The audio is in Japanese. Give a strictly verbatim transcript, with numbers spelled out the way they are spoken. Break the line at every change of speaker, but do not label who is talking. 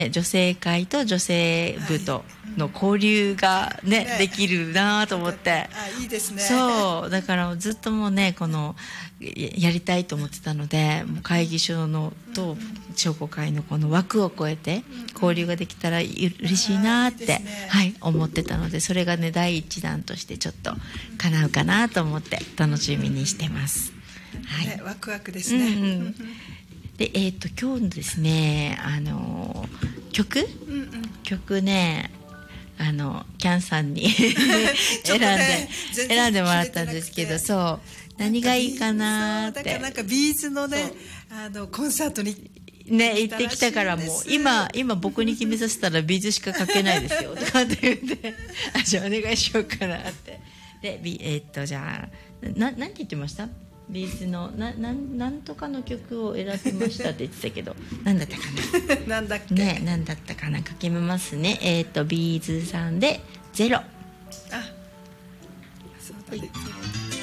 女性会と女性部との交流がね、
ね
できるなと思って、
あ、いいですね。
そうだからずっともうねこのやりたいと思ってたので、もう会議所のと商工会のこの枠を超えて交流ができたら嬉しいなって、
いいですね、
はい、思ってたので、それがね第一弾としてちょっと叶うかなと思って楽しみにしてます。はい、
ね、ワクワクですね。
うんうん、で、えー、と今日ですね、あの曲、
うんうん、
曲ね、あのキャンさんに選んで、ね、選んでもらったんですけど、そう何がいいかなって。
だからなんかビーズのね、あのコンサートに
ね、行ってきたから、もう今今僕に決めさせたらビーズしか書けないですよとかって言ってあ、じゃあお願いしようかなって。で、ビえー、っとじゃあな何て言ってました？ビーズのなななんとかの曲を選びましたって言ってたけど何だったかな
なんだっけ
ね、何だったかな、書きますね。えー、っとビーズさんでゼロ。
あ、そうだね。